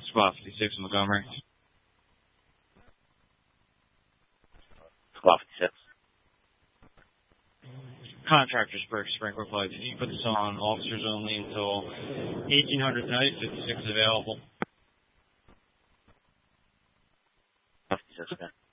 Spot 56 Montgomery. Squad 56. Contractors Burke Sprinkler Plug. Did you put this on officers only until 1800 tonight? 56 available. 56, okay.